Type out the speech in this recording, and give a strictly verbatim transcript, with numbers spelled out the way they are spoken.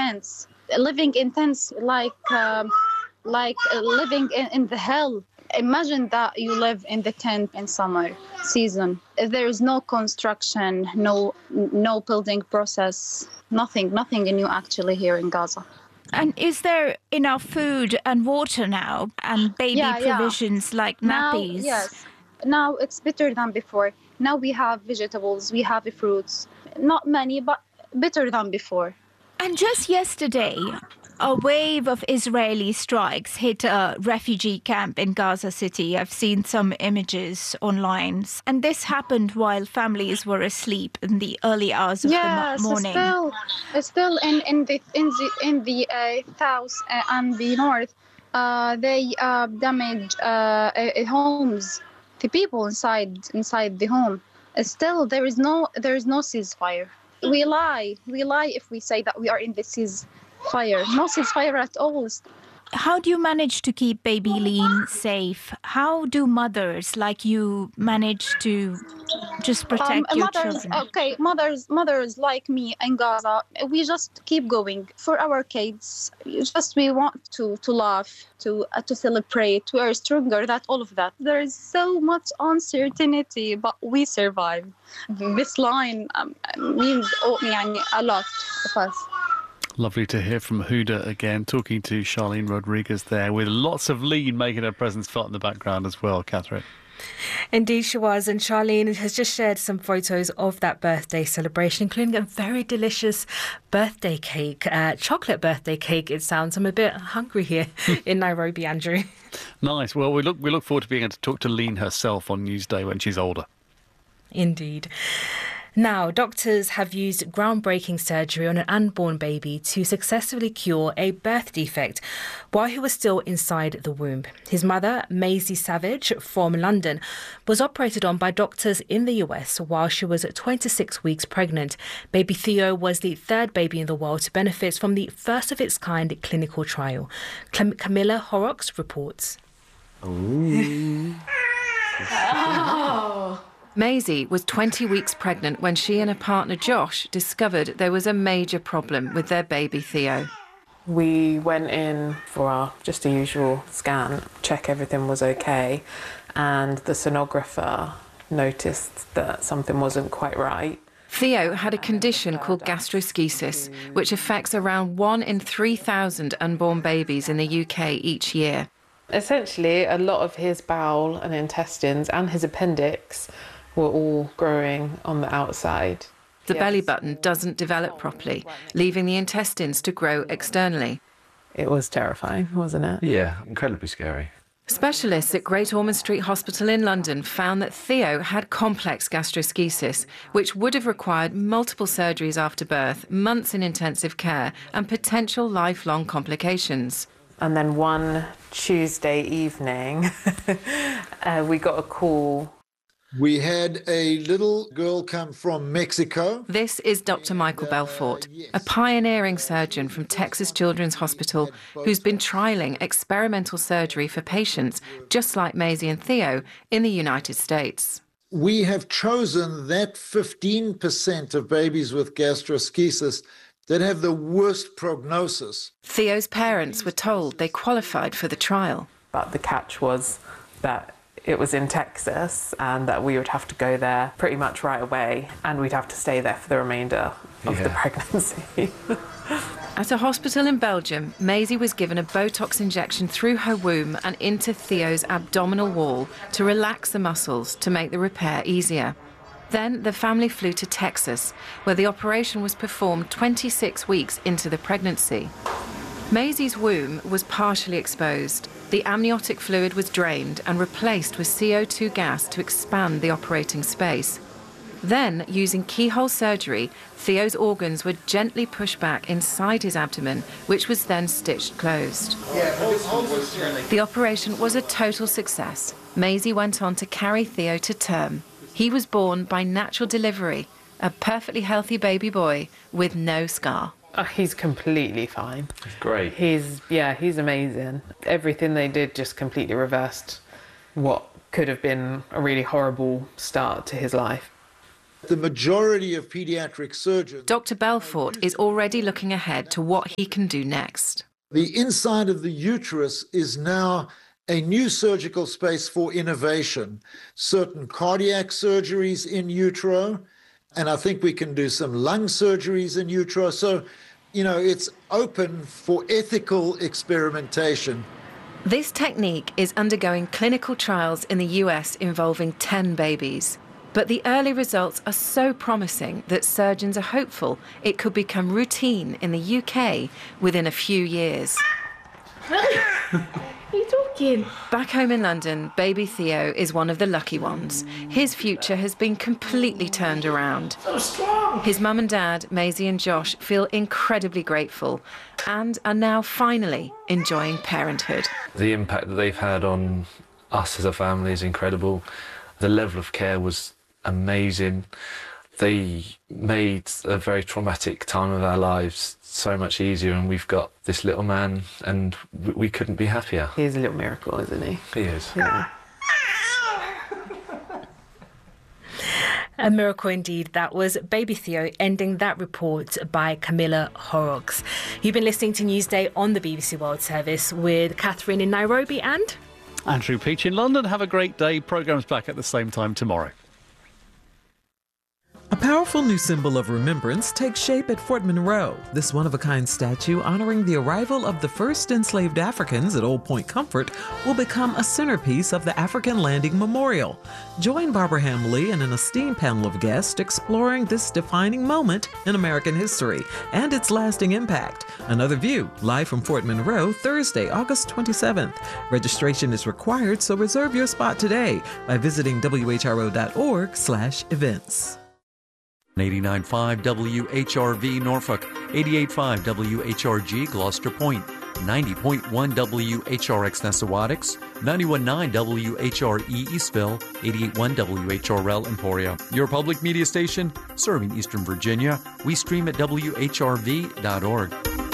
tents, living in tents like um, like uh, living in, in the hell. Imagine that you live in the tent in summer season. There is no construction, no no building process, nothing, nothing new actually here in Gaza. And is there enough food and water now and baby Yeah, yeah. provisions like Now, nappies? yes. Now it's better than before. Now we have vegetables, we have fruits. Not many, but better than before. And just yesterday, a wave of Israeli strikes hit a refugee camp in Gaza City. I've seen some images online. And this happened while families were asleep in the early hours of yes, the morning. Still, still in, in the in the in the uh, south uh, and the north, uh, they uh, damage uh, uh, homes. The people inside inside the home. Still, there is no there is no ceasefire. We lie. We lie if we say that we are in the ceasefire. No ceasefire at all. How do you manage to keep baby Lean safe? How do mothers like you manage to just protect um, your mothers, children? Okay, mothers, mothers like me in Gaza, we just keep going for our kids. Just we want to to laugh, to uh, to celebrate. We are stronger than all of that. There is so much uncertainty, but we survive. This line um, means oh, يعني, a lot of us. Lovely to hear from Huda again, talking to Charlene Rodriguez there, with lots of Lean making her presence felt in the background as well, Catherine. Indeed she was, and Charlene has just shared some photos of that birthday celebration, including a very delicious birthday cake, uh, chocolate birthday cake it sounds. I'm a bit hungry here in Nairobi, Andrew. Nice. Well, we look we look forward to being able to talk to Lean herself on Newsday when she's older. Indeed. Now, doctors have used groundbreaking surgery on an unborn baby to successfully cure a birth defect while he was still inside the womb. His mother, Maisie Savage, from London, was operated on by doctors in the U S while she was twenty-six weeks pregnant. Baby Theo was the third baby in the world to benefit from the first of its kind clinical trial. Cam- Camilla Horrocks reports. Ooh. Oh. Maisie was twenty weeks pregnant when she and her partner Josh discovered there was a major problem with their baby Theo. We went in for our just a usual scan, check everything was okay, and the sonographer noticed that something wasn't quite right. Theo had a condition called gastroschisis, which affects around one in three thousand unborn babies in the U K each year. Essentially, a lot of his bowel and intestines and his appendix were all growing on the outside. The yes. belly button doesn't develop properly, leaving the intestines to grow externally. It was terrifying, wasn't it? Yeah, incredibly scary. Specialists at Great Ormond Street Hospital in London found that Theo had complex gastroschisis, which would have required multiple surgeries after birth, months in intensive care, and potential lifelong complications. And then one Tuesday evening, uh, we got a call. We had a little girl come from Mexico. This is Doctor Michael Belfort, a pioneering surgeon from Texas Children's Hospital who's been trialling experimental surgery for patients just like Maisie and Theo in the United States. We have chosen that fifteen percent of babies with gastroschisis that have the worst prognosis. Theo's parents were told they qualified for the trial. But the catch was that it was in Texas and that we would have to go there pretty much right away and we'd have to stay there for the remainder of yeah. the pregnancy. At a hospital in Belgium, Maisie was given a Botox injection through her womb and into Theo's abdominal wall to relax the muscles to make the repair easier. Then the family flew to Texas, where the operation was performed twenty-six weeks into the pregnancy. Maisie's womb was partially exposed. The amniotic fluid was drained and replaced with C O two gas to expand the operating space. Then, using keyhole surgery, Theo's organs were gently pushed back inside his abdomen, which was then stitched closed. The operation was a total success. Maisie went on to carry Theo to term. He was born by natural delivery, a perfectly healthy baby boy with no scar. Oh, he's completely fine. That's great. He's, yeah, he's amazing. Everything they did just completely reversed what could have been a really horrible start to his life. The majority of pediatric surgeons... Doctor Belfort is already looking ahead to what he can do next. The inside of the uterus is now a new surgical space for innovation. Certain cardiac surgeries in utero, and I think we can do some lung surgeries in utero. So, you know, it's open for ethical experimentation. This technique is undergoing clinical trials in the U S involving ten babies. But the early results are so promising that surgeons are hopeful it could become routine in the U K within a few years. Are you talking? Back home in London, baby Theo is one of the lucky ones. His future has been completely turned around. So strong. His mum and dad, Maisie and Josh, feel incredibly grateful and are now finally enjoying parenthood. The impact that they've had on us as a family is incredible. The level of care was amazing. They made a very traumatic time of our lives so much easier, and we've got this little man, and we couldn't be happier. He is a little miracle, isn't he? He is. Yeah. A miracle indeed. That was Baby Theo, ending that report by Camilla Horrocks. You've been listening to Newsday on the B B C World Service with Catherine in Nairobi and... Andrew Peach in London. Have a great day. Programme's back at the same time tomorrow. A powerful new symbol of remembrance takes shape at Fort Monroe. This one-of-a-kind statue honoring the arrival of the first enslaved Africans at Old Point Comfort will become a centerpiece of the African Landing Memorial. Join Barbara Hamley and an esteemed panel of guests exploring this defining moment in American history and its lasting impact. Another View, live from Fort Monroe, Thursday, August twenty-seventh. Registration is required, so reserve your spot today by visiting W H R O dot org slash events. eighty-nine point five W H R V Norfolk, eighty-eight point five W H R G Gloucester Point, ninety point one W H R X Nessawadix, ninety-one point nine W H R E Eastville, eighty-eight point one W H R L Emporia. Your public media station serving Eastern Virginia. We stream at W H R V dot org.